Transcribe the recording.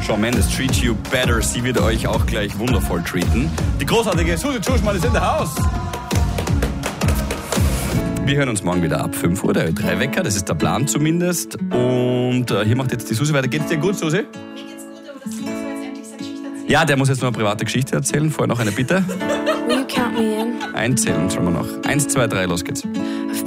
Shawn Mendes, Treat You Better. Sie wird euch auch gleich wundervoll treaten. Die großartige Susi Tschuschmann ist in der Haus. Wir hören uns morgen wieder ab 5 Uhr, der Ö3-Wecker, das ist der Plan zumindest. Und hier macht jetzt die Susi weiter. Geht's dir gut, Susi? Mir geht's gut, aber das muss jetzt endlich seine Geschichte erzählen. Ja, der muss jetzt noch eine private Geschichte erzählen. Vorher noch eine Bitte. Will you count me in? Einzählen sollen wir noch. 1, 2, 3, los geht's.